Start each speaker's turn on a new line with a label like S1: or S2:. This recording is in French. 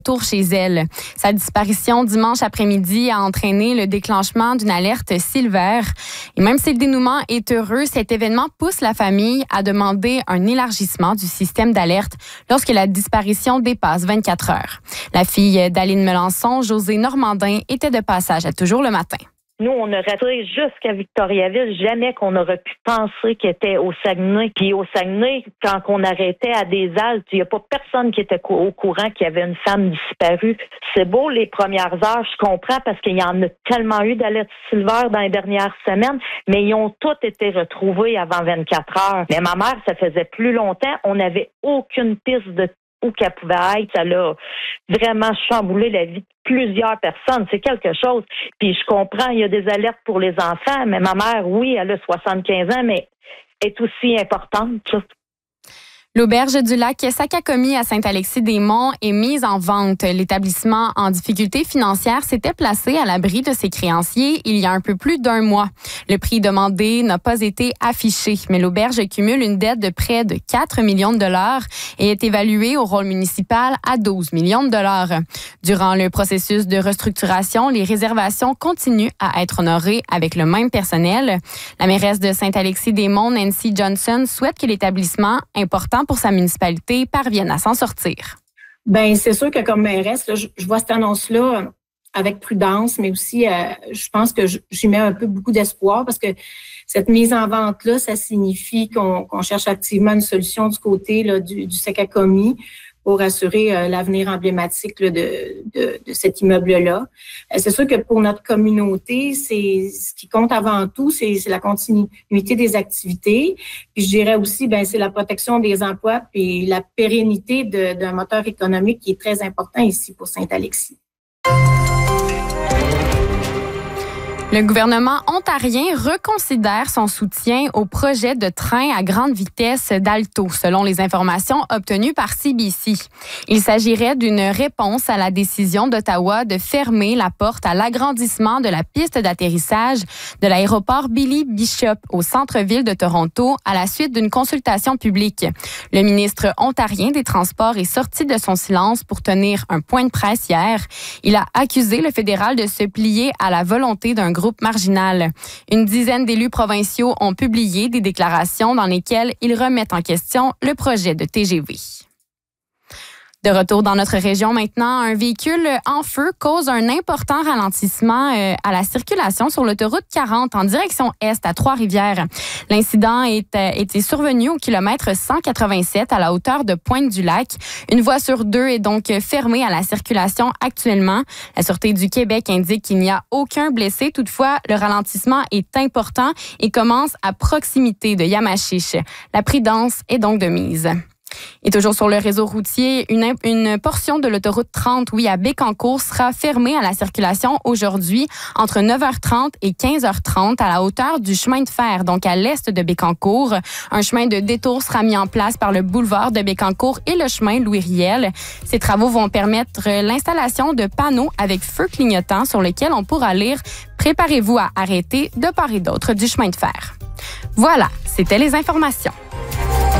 S1: Tour chez elle. Sa disparition dimanche après-midi a entraîné le déclenchement d'une alerte Silver. Et même si le dénouement est heureux, cet événement pousse la famille à demander un élargissement du système d'alerte lorsque la disparition dépasse 24 heures. La fille d'Aline Melançon, Josée Normandin, était de passage à Toujours le matin.
S2: Nous, on aurait été jusqu'à Victoriaville, jamais qu'on aurait pu penser qu'il était au Saguenay. Puis au Saguenay, quand on arrêtait à des haltes, il n'y a pas personne qui était au courant qu'il y avait une femme disparue. C'est beau les premières heures, je comprends, parce qu'il y en a tellement eu d'alertes Silver dans les dernières semaines, mais ils ont toutes été retrouvés avant 24 heures. Mais ma mère, ça faisait plus longtemps, on n'avait aucune piste de où qu'elle pouvait être. Ça l'a vraiment chamboulé la vie de plusieurs personnes. C'est quelque chose. Puis je comprends, il y a des alertes pour les enfants, mais ma mère, oui, elle a 75 ans, mais est aussi importante.
S1: L'auberge du lac Sakakomi à Saint-Alexis-des-Monts est mise en vente. L'établissement en difficulté financière s'était placé à l'abri de ses créanciers il y a un peu plus d'un mois. Le prix demandé n'a pas été affiché, mais l'auberge cumule une dette de près de 4 millions de dollars et est évaluée au rôle municipal à 12 millions de dollars. Durant le processus de restructuration, les réservations continuent à être honorées avec le même personnel. La mairesse de Saint-Alexis-des-Monts, Nancy Johnson, souhaite que l'établissement, important pour sa municipalité, parvienne à s'en sortir.
S3: Bien, c'est sûr que comme mairesse, là, je vois cette annonce-là avec prudence, mais aussi, je pense que j'y mets un peu beaucoup d'espoir parce que cette mise en vente-là, ça signifie qu'on cherche activement une solution du côté là, du Sakakomi pour assurer l'avenir emblématique là, de cet immeuble-là. C'est sûr que pour notre communauté, c'est ce qui compte avant tout, c'est la continuité des activités. Puis je dirais aussi, c'est la protection des emplois puis la pérennité d'un moteur économique qui est très important ici pour Saint-Alexis.
S1: Le gouvernement ontarien reconsidère son soutien au projet de train à grande vitesse d'Alto, selon les informations obtenues par CBC. Il s'agirait d'une réponse à la décision d'Ottawa de fermer la porte à l'agrandissement de la piste d'atterrissage de l'aéroport Billy Bishop au centre-ville de Toronto à la suite d'une consultation publique. Le ministre ontarien des Transports est sorti de son silence pour tenir un point de presse hier. Il a accusé le fédéral de se plier à la volonté d'un groupe marginal. Une dizaine d'élus provinciaux ont publié des déclarations dans lesquelles ils remettent en question le projet de TGV. De retour dans notre région maintenant, un véhicule en feu cause un important ralentissement à la circulation sur l'autoroute 40 en direction est à Trois-Rivières. L'incident était survenu au kilomètre 187 à la hauteur de Pointe-du-Lac. Une voie sur deux est donc fermée à la circulation actuellement. La Sûreté du Québec indique qu'il n'y a aucun blessé. Toutefois, le ralentissement est important et commence à proximité de Yamachiche. La prudence est donc de mise. Et toujours sur le réseau routier, une portion de l'autoroute 30, à Bécancour, sera fermée à la circulation aujourd'hui entre 9h30 et 15h30 à la hauteur du chemin de fer, donc à l'est de Bécancour. Un chemin de détour sera mis en place par le boulevard de Bécancour et le chemin Louis-Riel. Ces travaux vont permettre l'installation de panneaux avec feu clignotant sur lesquels on pourra lire « Préparez-vous à arrêter de part et d'autre du chemin de fer ». Voilà, c'était les informations.